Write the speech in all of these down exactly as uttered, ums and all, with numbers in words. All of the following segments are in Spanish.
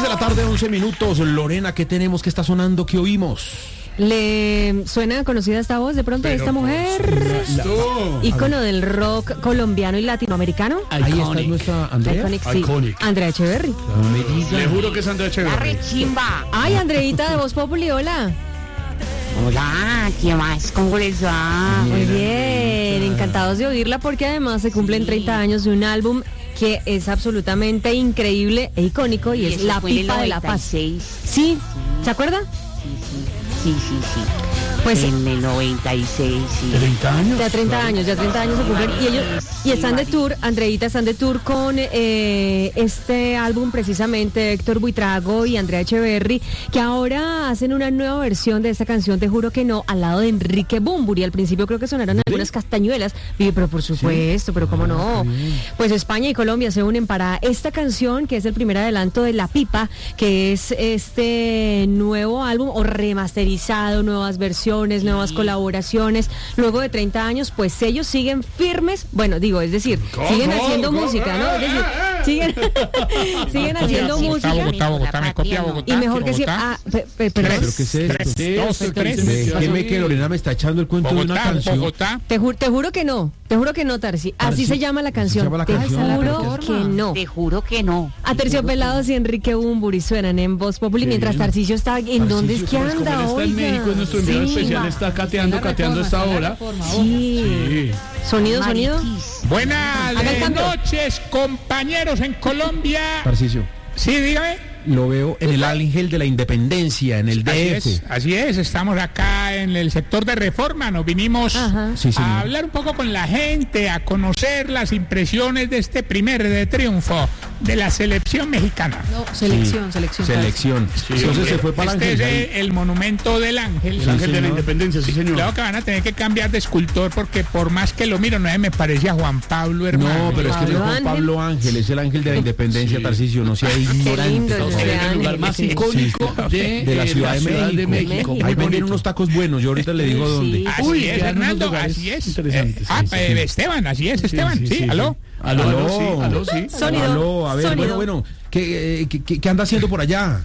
de la tarde, once minutos. Lorena, ¿qué tenemos? ¿Qué está sonando? ¿Qué oímos? ¿Le suena conocida esta voz de pronto de esta mujer? Ícono del rock colombiano y latinoamericano. Ahí está nuestra Andrea. Iconic, sí. Iconic. Andrea Echeverry. Le juro que es Andrea Echeverry. Ay, Andreita de Voz Populi, hola. Hola, ¿qué más? ¿Cómo les va? Muy bien, encantados de oírla porque además se cumplen treinta años de un álbum que es absolutamente increíble e icónico y, y es La Pipa de la Paz. ¿Sí? ¿Se acuerda? Sí, sí, sí. Pues en el noventa y seis, sí. ¿treinta años? Ya treinta años, ya treinta años se cumplen. Y ellos y están de tour, Andreita, están de tour con eh, este álbum precisamente, Héctor Buitrago y Andrea Echeverry, que ahora hacen una nueva versión de esta canción, Te Juro Que No, al lado de Enrique Bunbury. Al principio creo que sonaron algunas castañuelas, pero por supuesto, pero cómo no. Pues España y Colombia se unen para esta canción, que es el primer adelanto de La Pipa, que es este nuevo álbum o remasterizado, nuevas versiones, nuevas colaboraciones. Luego de treinta años, pues ellos siguen firmes, bueno, digo, es decir, ¿Cómo, siguen cómo, haciendo cómo? música, ¿no? Es decir, siguen, siguen haciendo música. Bogotá, Bogotá, me copia Bogotá. Y mejor que si... Ah, pe, pe, perdón. ¿Pero qué es esto? Dos, tres. Déjeme que Lorena me está echando el cuento de una Bogotá, canción. Bogotá. Te, ju te juro que no, te juro que no, Tarsi. Así Tarsi, se llama la canción. se llama la te canción. juro que no. Te juro que no. Aterciopelados y Enrique Bunbury suenan en Voz Populi, mientras Tarcisio está... ¿En dónde es que Pues como anda, él está en oiga? México, es nuestro enviado Sí. especial, está cateando, cateando a esta hora. Sí. Sí. Sonido, sonido. Buenas Haga el cambio. noches, compañeros en Colombia. Tarcisio, Sí, dígame. lo veo en el Ángel de la Independencia, en el Así D F. es, así es, estamos acá en el sector de Reforma, nos vinimos Ajá. Sí, señor. a hablar un poco con la gente, a conocer las impresiones de este primer de triunfo de la selección mexicana. No, selección, selección. Selección. Entonces se fue para el Este Ángel. es el, el monumento del ángel. El ángel de la señor. independencia, sí, señor. Creo que van a tener que cambiar de escultor porque por más que lo miro, no se me parece a Juan Pablo, hermano. No, pero es que no es Pablo Juan Ángel. Pablo Ángel, es el Ángel de la Independencia, Sí. Tarcisio, no sea Qué ignorante. lindo por ese favor. Es el lugar más Sí. icónico Sí. de, de la eh, Ciudad, de, México. México. Ahí Muy venden bonito. unos tacos buenos, yo ahorita le digo Sí. dónde. Así Uy, es, quedan unos Hernando, lugares así es. interesantes. Eh, ah, Sí, sí, eh, sí. Esteban, así es, Esteban. Sí, aló. Aló, aló, Aló. sí, aló, sí. Sonido. Aló, a ver, Sonido. bueno, bueno, ¿qué, eh, qué, qué- qué anda haciendo por allá?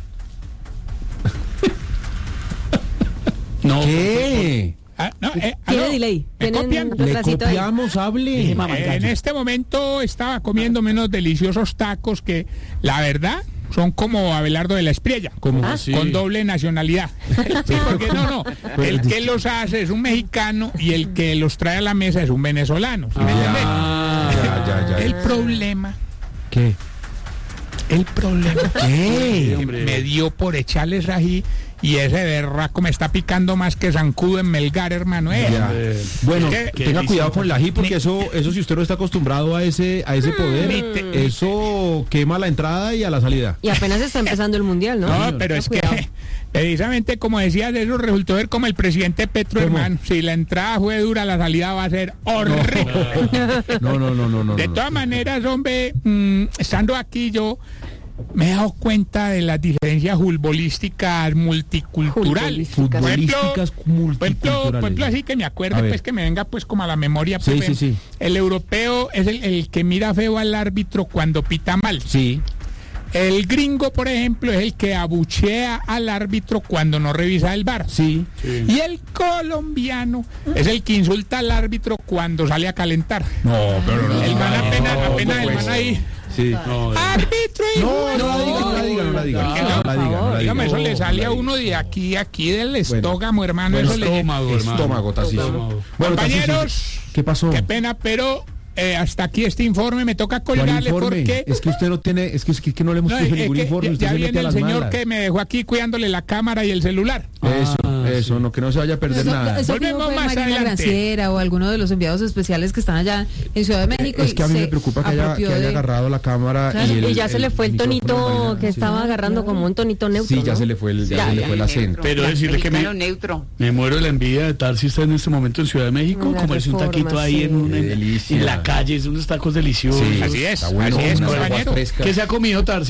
No, ¿Qué? Ah, no, eh, Tiene aló. delay. ¿Me Tienen copian? un Le retrasito ahí. copiamos, hable. Dije, mamá, Eh, gallo. en este momento estaba comiendo menos deliciosos tacos que, la verdad, son como Abelardo de la Espriella, ¿Cómo con así? doble nacionalidad. Sí, porque no, no, el que los hace es un mexicano y el que los trae a la mesa es un venezolano. ¿Sí me entiende? Ah, ya, ya, ya. El problema, ¿Qué? el problema ¿Qué? que me dio por echarles ají y ese berraco me está picando más que zancudo en Melgar, hermano. Eh. Ya. Eh, Bueno, qué tenga delicia. cuidado con el ají porque eso, eso si usted no está acostumbrado a ese, a ese poder, mi te- eso quema a la entrada y a la salida. Y apenas está empezando el mundial, ¿no? No, pero es Cuidado. que precisamente como decías, eso resultó ser como el presidente Petro, ¿Cómo? hermano. Si la entrada fue dura, la salida va a ser horrible. No, no, no, no, no. De no. todas maneras, hombre, mm, estando aquí yo me he dado cuenta de las diferencias futbolísticas multiculturales. Futbolísticas. Por ejemplo, Futbolísticas por ejemplo, por multiculturales. ejemplo, así que me A acuerde, ver. pues que me venga pues como a la memoria. Sí, pues, sí, sí. El europeo es el, el que mira feo al árbitro cuando pita mal. Sí. El gringo, por ejemplo, es el que abuchea al árbitro cuando no revisa el V A R. Sí. Y el colombiano es el que insulta al árbitro cuando sale a calentar. No, pero no. El man apenas, no, apenas el pues. man ahí. Sí. No, ¡Árbitro! No, no la diga, no la diga, no la diga. ¿Por qué No no? la diga, no la Dígame, diga. eso le No, sale no a la uno de aquí, aquí del estómago, hermano. Bueno, Eso le... estómago, hermano. Estómago, Tarcisio. Estómago. Bueno, Compañeros, Tarcisio, ¿qué pasó? Qué pena, pero eh, hasta aquí este informe me toca ¿Cuál colgarle informe? porque... Es que usted no tiene, es que, es que, que no le hemos No, puesto es ningún que informe, ya, usted ya se mete viene a el las señor malas. que me dejó aquí cuidándole la cámara y el celular. Eso, Ah, eso, no, que no se vaya a perder Eso, nada. eso Volvemos fijo fue más Marina adelante. Granciera o alguno de los enviados especiales que están allá en Ciudad de México. Es que a mí y me se preocupa que haya, apropió que haya de- agarrado la cámara Claro, y, el, Y ya se le fue el micrófono de tonito Marina. que Sí. estaba agarrando como un tonito neutro, Sí, ya ¿no? se le fue el, ya Ya, se le ya. fue el acento. Pero decirle que me, Mexicano neutro. me muero de la envidia de Tarsi está en este momento en Ciudad de México, En la comerse un Reforma, taquito ahí sí. en, una, Qué delicia. en la calle, es unos tacos deliciosos. Sí, Así es, está bueno, así es, unas aguas compañero. frescas. ¿Qué se ha comido, Tarsi?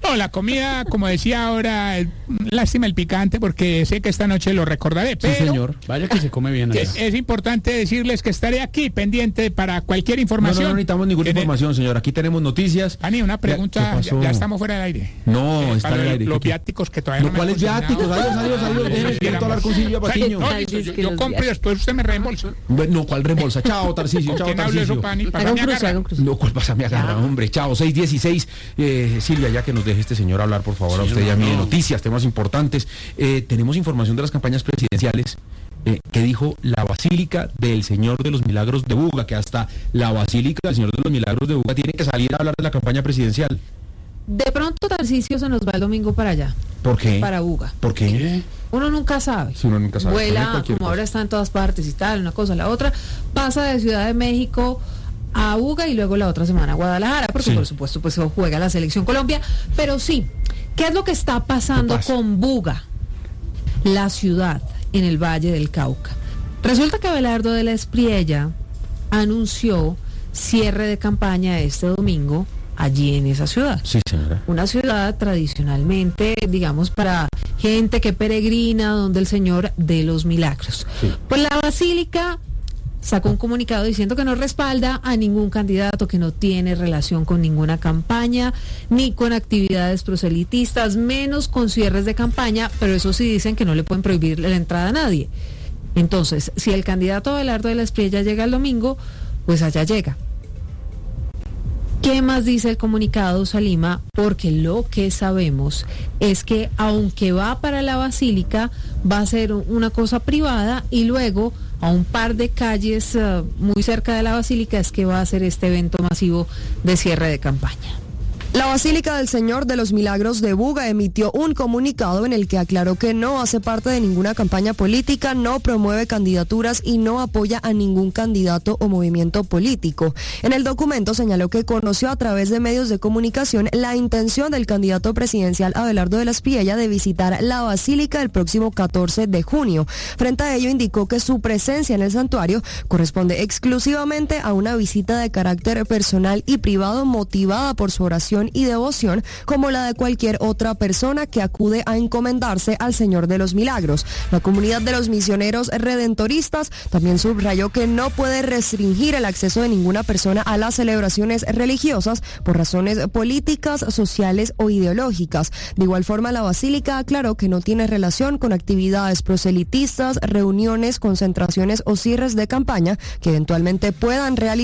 No, la comida, como decía ahora, eh, lástima el picante porque sé que esta noche lo recordaré, Sí, pero señor. Vaya que se come bien allá. es, es importante decirles que estaré aquí pendiente para cualquier No, no, información. no necesitamos ninguna En el- información, señor. Aquí tenemos noticias. Pani, una pregunta, ¿Qué ya, pasó? ya estamos fuera del aire. No, Eh, está para en el aire. Los ¿Qué- qué? viáticos que todavía No, no me han ¿cuáles viáticos? consignado. Adiós, adiós, adiós. Déjeme Quisiéramos. siento hablar con Silvia O sea, Patiño. no, Ay, listo, es yo, que yo los compro y viáticos. después usted me reembolsa. Bueno, no, ¿cuál reembolsa? Chao, Tarcisio. ¿Con Chao, quién hablo eso, Tarcisio. Pani? Para Haga un me cruce, agarra. haga un cruce. No, ¿cuál pasa? Me agarra, hombre. Chao, seis dieciséis. Eh, Silvia, ya que nos deje este señor hablar, por favor, a Sí, usted y a mí de no. noticias, temas importantes. Eh, tenemos información de las campañas presidenciales. Eh, que dijo la Basílica del Señor de los Milagros de Buga, que hasta la Basílica del Señor de los Milagros de Buga tiene que salir a hablar de la campaña presidencial. De pronto Tarcisio se nos va el domingo para allá, ¿Por qué? para Buga. ¿Por qué? ¿Qué? Uno nunca sabe. Sí, uno nunca sabe. Pone Vuela, cualquier como cosa. ahora está en todas partes y tal, una cosa, la otra. Pasa de Ciudad de México a Buga y luego la otra semana a Guadalajara, porque Sí. por supuesto pues juega la Selección Colombia. Pero sí, ¿qué es lo que está pasando ¿Qué pasa? con Buga? La ciudad en el Valle del Cauca. Resulta que Abelardo de la Espriella anunció cierre de campaña este domingo allí en esa ciudad. Sí, señora. Una ciudad tradicionalmente, digamos, para gente que peregrina, donde el Señor de los Milagros. Sí. Pues la Basílica sacó un comunicado diciendo que no respalda a ningún candidato, que no tiene relación con ninguna campaña, ni con actividades proselitistas, menos con cierres de campaña, pero eso sí dicen que no le pueden prohibir la entrada a nadie. Entonces, si el candidato Abelardo de la Espriella llega el domingo, pues allá llega. ¿Qué más dice el comunicado, Salima? Porque lo que sabemos es que aunque va para la Basílica, va a ser una cosa privada y luego a un par de calles uh, muy cerca de la Basílica es que va a ser este evento masivo de cierre de campaña. La Basílica del Señor de los Milagros de Buga emitió un comunicado en el que aclaró que no hace parte de ninguna campaña política, no promueve candidaturas y no apoya a ningún candidato o movimiento político. En el documento señaló que conoció a través de medios de comunicación la intención del candidato presidencial Abelardo de la Espriella de visitar la Basílica el próximo catorce de junio. Frente a ello indicó que su presencia en el santuario corresponde exclusivamente a una visita de carácter personal y privado motivada por su oración y devoción, como la de cualquier otra persona que acude a encomendarse al Señor de los Milagros. La comunidad de los misioneros redentoristas también subrayó que no puede restringir el acceso de ninguna persona a las celebraciones religiosas por razones políticas, sociales o ideológicas. De igual forma, la Basílica aclaró que no tiene relación con actividades proselitistas, reuniones, concentraciones o cierres de campaña que eventualmente puedan realizar